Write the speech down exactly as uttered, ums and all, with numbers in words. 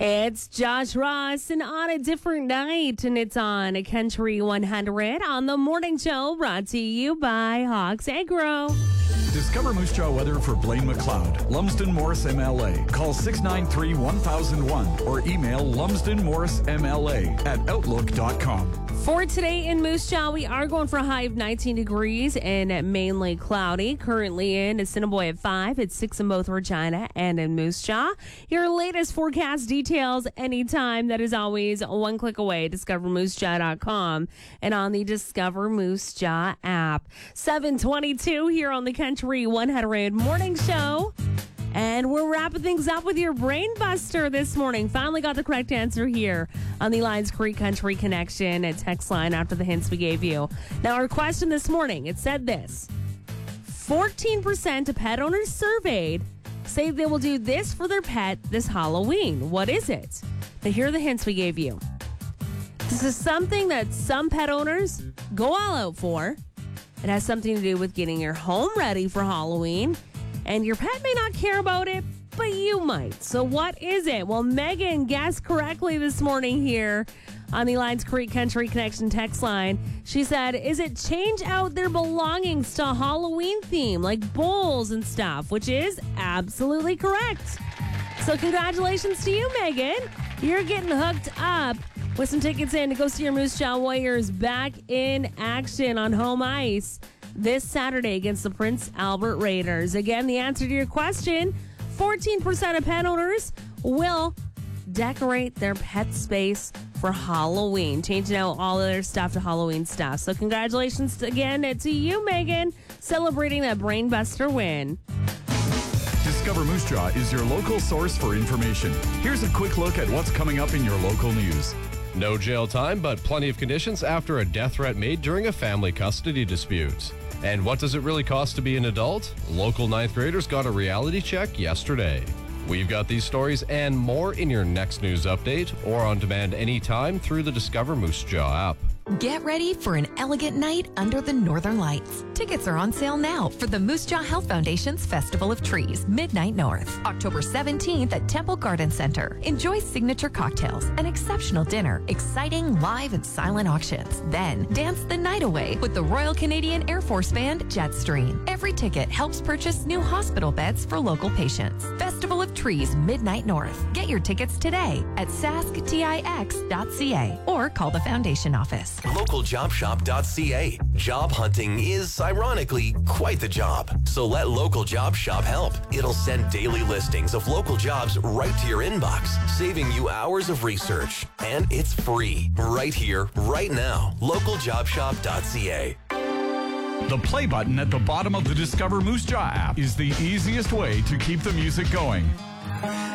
It's Josh Ross and On a Different Night, and it's on a Country one hundred on the morning show, brought to you by Hawks Agro. Discover Moose Jaw weather for Blaine McLeod, Lumsden Morris M L A. Call six nine three, one thousand one or email lumsden morris m l a at outlook dot com. For today in Moose Jaw, we are going for a high of nineteen degrees and mainly cloudy. Currently in Assiniboia at five. It's six in both Regina and in Moose Jaw. Your latest forecast details anytime. That is always one click away. discover moose jaw dot com and on the Discover Moose Jaw app. seven twenty-two here on the Country one hundred Morning Show. And we're wrapping things up with your Brain Buster this morning. Finally got the correct answer here on the Lions Creek Country Connection at text line after the hints we gave you. Now, our question this morning, it said this. fourteen percent of pet owners surveyed say they will do this for their pet this Halloween. What is it? Now, here are the hints we gave you. This is something that some pet owners go all out for. It has something to do with getting your home ready for Halloween. And your pet may not care about it, but you might. So what is it? Well, Megan guessed correctly this morning here on the Lions Creek Country Connection text line. She said, is it change out their belongings to a Halloween theme, like bowls and stuff, which is absolutely correct. So congratulations to you, Megan. You're getting hooked up with some tickets in to go see your Moose Jaw Warriors back in action on home ice this Saturday against the Prince Albert Raiders. Again, the answer to your question, fourteen percent of pet owners will decorate their pet space for Halloween, changing out all of their stuff to Halloween stuff. So congratulations again to you, Megan, celebrating that Brain Buster win. Discover Moose Jaw is your local source for information. Here's a quick look at what's coming up in your local news. No jail time, but plenty of conditions after a death threat made during a family custody dispute. And what does it really cost to be an adult? Local ninth graders got a reality check yesterday. We've got these stories and more in your next news update or on demand anytime through the Discover Moose Jaw app. Get ready for an elegant night under the Northern Lights. Tickets are on sale now for the Moose Jaw Health Foundation's Festival of Trees, Midnight North, October seventeenth at Temple Garden Center. Enjoy signature cocktails, an exceptional dinner, exciting live and silent auctions. Then dance the night away with the Royal Canadian Air Force Band Jetstream. Every ticket helps purchase new hospital beds for local patients. Festival of Trees, Midnight North. Get your tickets today at sask tix dot c a or call the foundation office. local job shop dot c a. Job hunting is, ironically, quite the job. So let Local Job Shop help. It'll send daily listings of local jobs right to your inbox, saving you hours of research. And it's free, right here, right now. local job shop dot c a. The play button at the bottom of the Discover Moose Jaw app is the easiest way to keep the music going.